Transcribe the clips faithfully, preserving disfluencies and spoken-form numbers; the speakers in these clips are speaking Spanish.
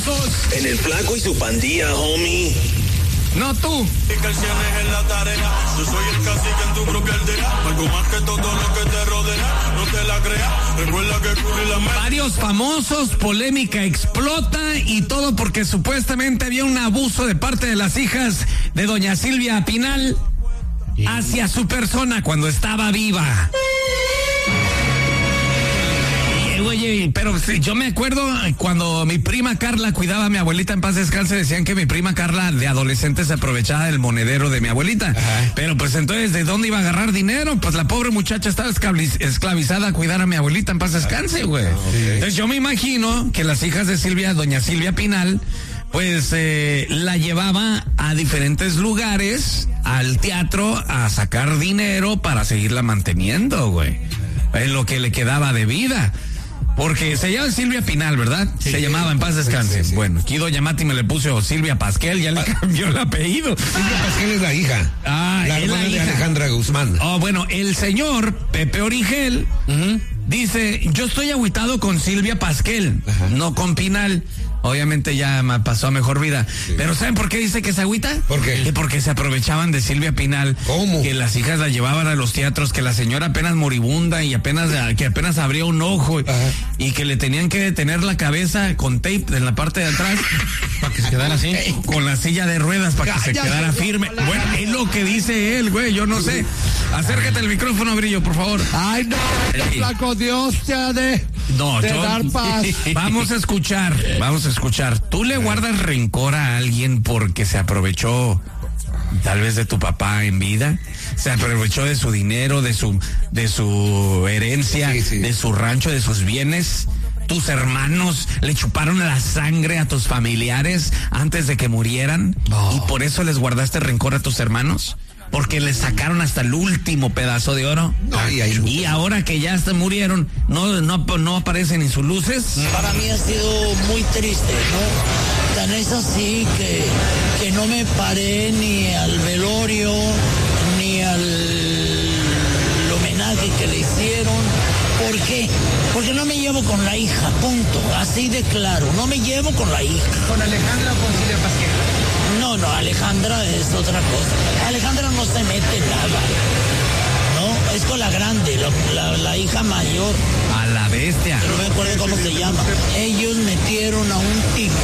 famosos. En el Flaco y su pandilla, homie. No tú. Yo soy el cacique en tu propia aldea. Algo más que todo lo que te rodea. No te la creas. Recuerda que cubrí la mente. Varios famosos, polémica explota y todo porque supuestamente había un abuso de parte de las hijas de doña Silvia Pinal hacia su persona cuando estaba viva. Oye, pero sí, yo me acuerdo cuando mi prima Carla cuidaba a mi abuelita en paz descanse, decían que mi prima Carla de adolescente se aprovechaba del monedero de mi abuelita. Ajá. Pero pues entonces, ¿de dónde iba a agarrar dinero? Pues la pobre muchacha estaba esclavizada a cuidar a mi abuelita en paz descanse, güey. Okay. Entonces yo me imagino que las hijas de Silvia, doña Silvia Pinal, pues eh, la llevaba a diferentes lugares, al teatro, a sacar dinero para seguirla manteniendo, güey. En lo que le quedaba de vida. Porque se llama Silvia Pinal, ¿verdad? Sí, se llamaba, en paz descanse. Sí, sí. Bueno, aquí doña Mati me le puso Silvia Pasquel, ya le cambió el apellido. Silvia Pasquel es la hija. Ah, la hermana la de hija. Alejandra Guzmán. Oh, bueno, el señor Pepe Origel uh-huh. dice, yo estoy agüitado con Silvia Pasquel, ajá. no con Pinal. Obviamente ya pasó a mejor vida. Sí. Pero ¿saben por qué dice que se agüita? ¿Por qué? Que porque se aprovechaban de Silvia Pinal. ¿Cómo? Que las hijas la llevaban a los teatros, que la señora apenas moribunda y apenas que apenas abría un ojo. Ajá. Y que le tenían que detener la cabeza con tape en la parte de atrás para que se quedara así. Con la silla de ruedas para que se quedara firme. Bueno, es lo que dice él, güey, yo no sé. Acércate al micrófono, Brillo, por favor. Ay, no, flaco, Dios te ha de, no, de yo, dar paz. Vamos a escuchar, vamos a escuchar. ¿Tú le guardas rencor a alguien porque se aprovechó tal vez de tu papá en vida? Se aprovechó de su dinero, de su, de su herencia, sí, sí. de su rancho, de sus bienes. ¿Tus hermanos le chuparon la sangre a tus familiares antes de que murieran? No. ¿Y por eso les guardaste rencor a tus hermanos? Porque les sacaron hasta el último pedazo de oro. No, y, hay y ahora que ya hasta murieron, no, no, no aparecen ni sus luces. Para mí ha sido muy triste, ¿no? Tan es así que, que no me paré ni al velorio, ni al homenaje que le hicieron. ¿Por qué? Porque no me llevo con la hija, punto. Así de claro, no me llevo con la hija. ¿Con Alejandra o con Silvia Pasquel? No, no, Alejandra es otra cosa. Alejandra no se mete nada. No, es con la grande, la, la, la hija mayor. A la bestia. No me acuerdo cómo se llama. Ellos metieron a un tipo,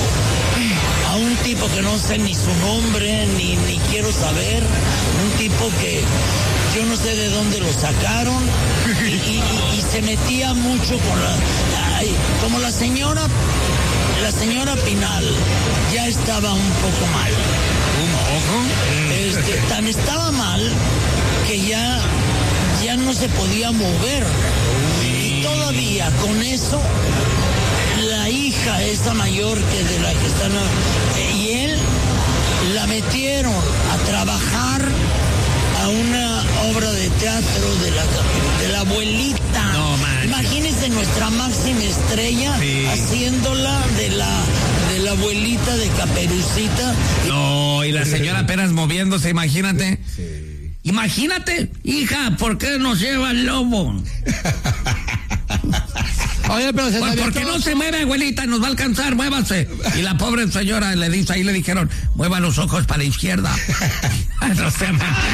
a un tipo que no sé ni su nombre, ni, ni quiero saber. Un tipo que yo no sé de dónde lo sacaron. Y, y, y, y se metía mucho con la... Ay, como la señora... La señora Pinal ya estaba un poco mal. ¿Un poco? Este, tan estaba mal que ya, ya no se podía mover. Y todavía con eso, la hija esa mayor que de la que están... Y él la metieron a trabajar a una obra de teatro de la, de la abuelita. No, man. Imagínense nuestra máxima estrella sí. haciéndola de la de la abuelita de Caperucita. No, y la señora apenas moviéndose, imagínate. Sí. Imagínate, hija, ¿por qué nos lleva el lobo? Oye, pero se pues porque no se mueve, abuelita, nos va a alcanzar, muévase. Y la pobre señora le dice, ahí le dijeron, mueva los ojos para la izquierda. No sea,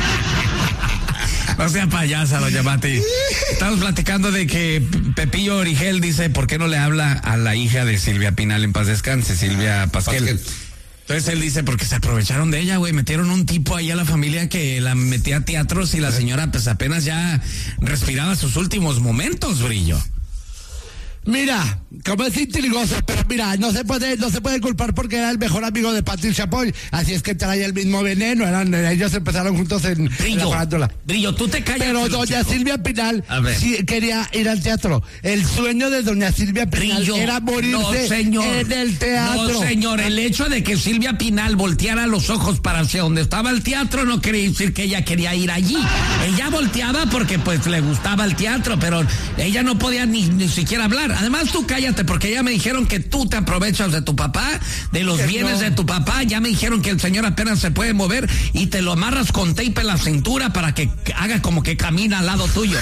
no sea payasa, doña Mati. Estamos platicando de que Pepillo Origel dice, ¿por qué no le habla a la hija de Silvia Pinal en paz descanse, Silvia Pasquel? Pasquel. Entonces él dice, porque se aprovecharon de ella, güey, metieron un tipo ahí a la familia que la metía a teatros y la señora pues apenas ya respiraba sus últimos momentos, Brillo. Mira, como es intrigoso, pero mira, no se puede, no se puede culpar porque era el mejor amigo de Patricia Poy, así es que traía el mismo veneno, eran, ellos empezaron juntos en, Brillo, en la farándula. Brillo, tú te callas. Pero doña chico. Silvia Pinal sí quería ir al teatro. El sueño de doña Silvia Pinal Brillo, era morirse no, señor, en el teatro. No, señor, el hecho de que Silvia Pinal volteara los ojos para hacia donde estaba el teatro no quiere decir que ella quería ir allí. Ella volteaba porque pues le gustaba el teatro, pero ella no podía ni, ni siquiera hablar. ayudar. Además, tú cállate, porque ya me dijeron que tú te aprovechas de tu papá, de los bienes no. de tu papá. Ya me dijeron que el señor apenas se puede mover y te lo amarras con tape en la cintura para que haga como que camina al lado tuyo.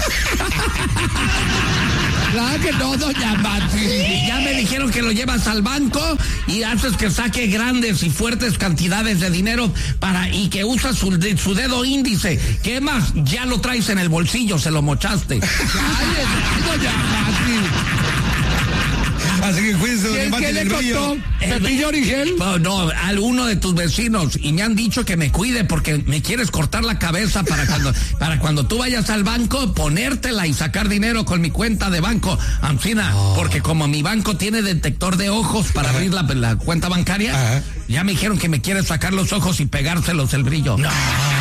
Claro que no, doña Mati. Ya me dijeron que lo llevas al banco y haces que saque grandes y fuertes cantidades de dinero para y que usas su, su dedo índice. ¿Qué más? Ya lo traes en el bolsillo, se lo mochaste. Cállate, doña Mati. Así que cuídense, ¿Quién, ¿quién le contó? ¿Pepillo Origel? No, no, a uno de tus vecinos. Y me han dicho que me cuide porque me quieres cortar la cabeza para cuando para cuando tú vayas al banco, ponértela y sacar dinero con mi cuenta de banco. Ancina, oh. porque como mi banco tiene detector de ojos para Ajá. abrir la, la cuenta bancaria, Ajá. ya me dijeron que me quieres sacar los ojos y pegárselos el brillo. No.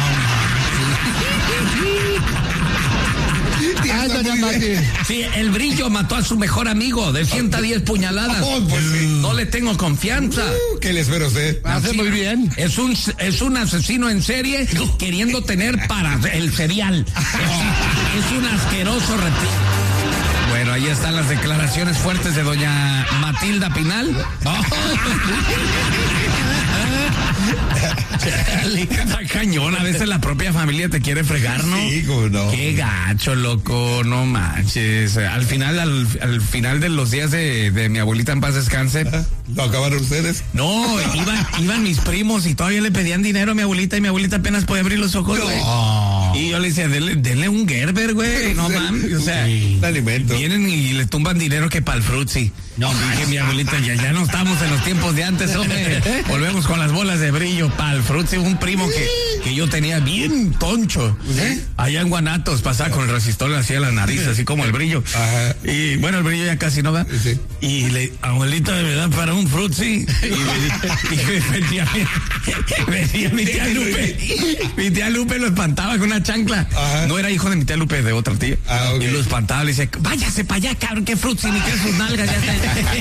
Ay, doña Mati. Sí, el brillo mató a su mejor amigo de ciento diez puñaladas. Oh, pues sí. No le tengo confianza. Uh, ¿Qué le espera a usted? Hace muy bien. Es un, es un asesino en serie queriendo tener para el cereal. Es, es un asqueroso reptil. Bueno, ahí están las declaraciones fuertes de doña Matilda Pinal. Oh. Está cañón, a veces la propia familia te quiere fregar, ¿no? Sí, como no. Qué gacho, loco, no manches. Al final, al, al final de los días de, de mi abuelita en paz descanse. ¿Lo acabaron ustedes? No, iban, iban mis primos y todavía le pedían dinero a mi abuelita y mi abuelita apenas podía abrir los ojos, güey. No. Y yo le decía, denle, denle un Gerber, güey, no mames, o sea, sí. alimento. Vienen y le tumban dinero que para el frutzi. No, dije mi abuelita, ya, ya no estamos en los tiempos de antes, hombre. Volvemos con las bolas de brillo para el frutzi, un primo que, que yo tenía bien toncho. ¿Eh? Allá en Guanatos pasaba con el resistor hacia la nariz, así como el brillo. Ajá. Y bueno, el brillo ya casi no va. Sí. Y le, abuelita, de verdad, para un frutzi. Y me decía, me decía mi tía Lupe. Mi tía Lupe lo espantaba con una chancla. Ajá. No era hijo de mi tía Lupe, de otra tía. Ah, okay. Y lo espantaba, le decía, váyase para allá, cabrón, qué frutzi, ni que sus nalgas ya está.